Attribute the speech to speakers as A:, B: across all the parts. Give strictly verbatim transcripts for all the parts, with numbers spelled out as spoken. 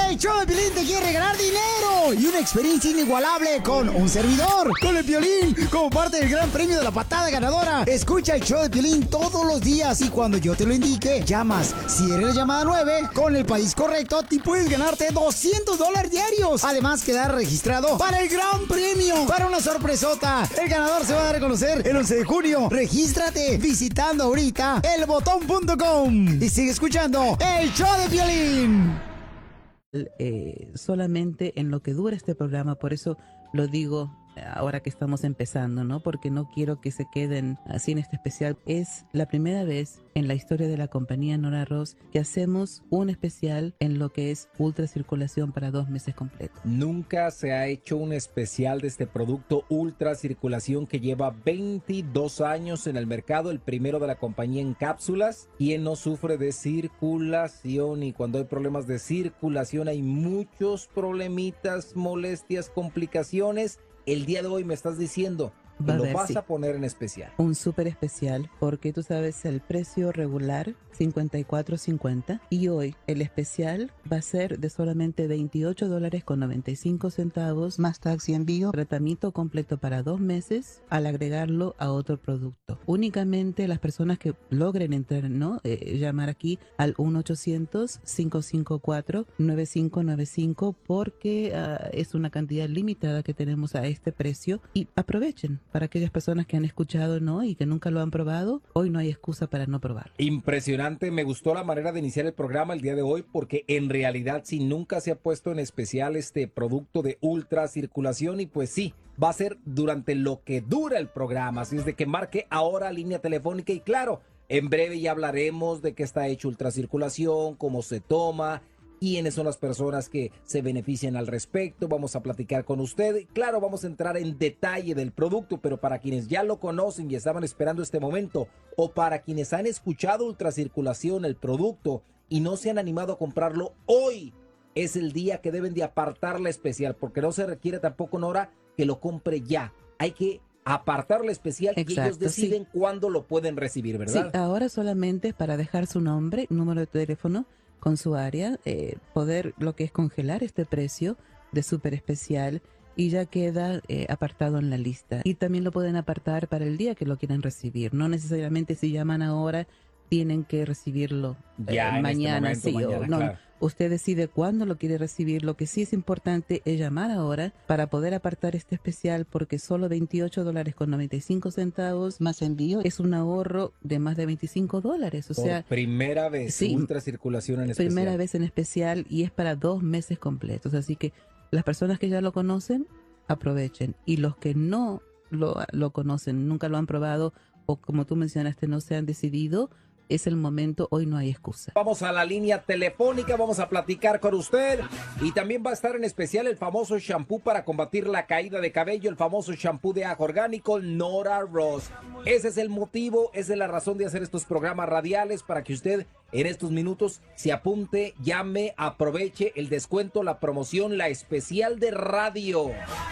A: El show de Piolín te quiere regalar dinero y una experiencia inigualable con un servidor, con el Piolín, como parte del gran premio de la patada ganadora. Escucha el show de Piolín todos los días y cuando yo te lo indique, llamas. Si eres la llamada nueve, con el país correcto, te puedes ganarte doscientos dólares diarios. Además, quedar registrado para el gran premio, para una sorpresota. El ganador se va a dar a conocer el once de junio. Regístrate visitando ahorita el botón punto com y sigue escuchando el show de Piolín.
B: Eh, solamente en lo que dura este programa, por eso lo digo ahora que estamos empezando, ¿no? Porque no quiero que se queden así en este especial. Es la primera vez en la historia de la compañía Nora Ross que hacemos un especial en lo que es ultracirculación para dos meses completos.
C: Nunca se ha hecho un especial de este producto ultracirculación que lleva veintidós años en el mercado, el primero de la compañía en cápsulas. Quien no sufre de circulación, y cuando hay problemas de circulación hay muchos problemitas, molestias, complicaciones. El día de hoy me estás diciendo que lo vas sí. a poner en especial.
B: Un súper especial, porque tú sabes el precio regular cincuenta y cuatro cincuenta y hoy el especial va a ser de solamente veintiocho dólares con noventa y cinco centavos más tax y envío, tratamiento completo para dos meses al agregarlo a otro producto. Únicamente las personas que logren entrar, ¿no? Eh, llamar aquí al uno ochocientos, cinco cinco cuatro, nueve cinco nueve cinco porque uh, es una cantidad limitada que tenemos a este precio y aprovechen para aquellas personas que han escuchado, ¿no? Y que nunca lo han probado. Hoy no hay excusa para no probarlo.
C: Impresionante. Me gustó la manera de iniciar el programa el día de hoy porque en realidad si nunca se ha puesto en especial este producto de ultracirculación y pues sí, va a ser durante lo que dura el programa. Así es de que marque ahora línea telefónica y claro, en breve ya hablaremos de qué está hecho ultracirculación, cómo se toma, quiénes son las personas que se benefician al respecto. Vamos a platicar con usted. Claro, vamos a entrar en detalle del producto, pero para quienes ya lo conocen y estaban esperando este momento, o para quienes han escuchado ultracirculación, el producto, y no se han animado a comprarlo, hoy es el día que deben de apartar la especial, porque no se requiere tampoco, Nora, que lo compre ya. Hay que apartar la especial. Exacto, y ellos deciden sí. cuándo lo pueden recibir, ¿verdad?
B: Sí, ahora solamente para dejar su nombre, número de teléfono, con su área, eh, poder lo que es congelar este precio de súper especial y ya queda eh, apartado en la lista. Y también lo pueden apartar para el día que lo quieran recibir. No necesariamente si llaman ahora tienen que recibirlo
C: ya
B: eh, mañana,
C: este momento,
B: sí,
C: mañana,
B: o no.
C: Claro.
B: Usted decide cuándo lo quiere recibir. Lo que sí es importante es llamar ahora para poder apartar este especial porque solo veintiocho dólares con noventa y cinco centavos más envío es un ahorro de más de veinticinco dólares. O
C: Por
B: sea,
C: primera vez, sí, ultracirculación en especial.
B: Primera vez en especial y es para dos meses completos. Así que las personas que ya lo conocen, aprovechen. Y los que no lo, lo conocen, nunca lo han probado o como tú mencionaste, no se han decidido, es el momento, hoy no hay excusa.
C: Vamos a la línea telefónica, vamos a platicar con usted y también va a estar en especial el famoso shampoo para combatir la caída de cabello, el famoso shampoo de ajo orgánico Nora Ross. Ese es el motivo, esa es la razón de hacer estos programas radiales para que usted en estos minutos se apunte, llame, aproveche el descuento, la promoción, la especial de radio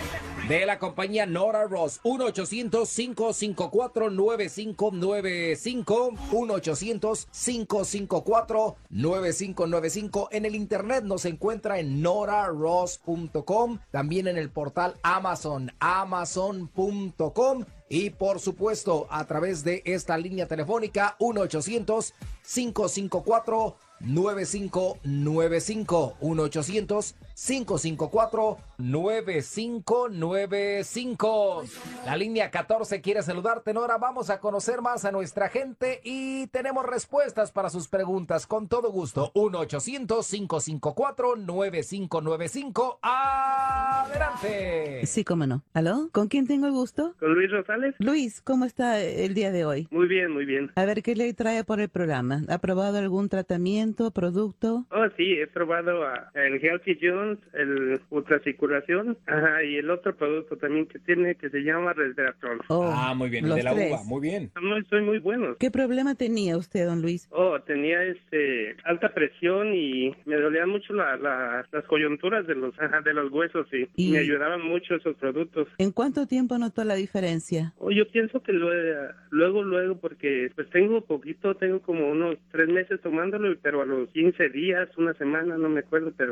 C: de la compañía Nora Ross. uno ochocientos, cinco cinco cuatro, nueve cinco nueve cinco, uno ochocientos, cinco cinco cuatro, nueve cinco nueve cinco. En el internet nos encuentra en nora ross punto com, también en el portal Amazon, amazon punto com. Y por supuesto a través de esta línea telefónica uno ochocientos, cinco cinco cuatro, nueve cinco nueve cinco, uno ochocientos, cinco cinco cuatro, nueve cinco nueve cinco. La línea catorce quiere saludarte, Nora. Vamos a conocer más a nuestra gente y tenemos respuestas para sus preguntas con todo gusto. uno ochocientos, cinco cinco cuatro, nueve cinco nueve cinco. Adelante.
B: Sí, cómo no. ¿Aló? ¿Con quién tengo el gusto?
D: Con Luis Rosales.
B: Luis, ¿cómo está el día de hoy?
D: Muy bien, muy bien.
B: A ver, ¿qué le trae por el programa? ¿Ha probado algún tratamiento, producto?
D: Oh, sí, he probado uh, el Healthy Jones, el ultracirculación, ajá, y el otro producto también que tiene que se llama Resveratrol.
B: Oh,
C: ah, muy bien, el de la
B: tres.
C: uva, muy bien.
D: No, soy muy bueno.
B: ¿Qué problema tenía usted, don Luis?
D: Oh, tenía este alta presión y me dolían mucho la, la, las coyunturas de los ajá, de los huesos y,
B: ¿Y
D: me ayudaban mucho esos productos.
B: ¿En cuánto tiempo notó la diferencia?
D: Oh, yo pienso que luego, luego, luego, porque pues tengo poquito, tengo como unos tres meses tomándolo, pero a los quince días, una semana, no me acuerdo, pero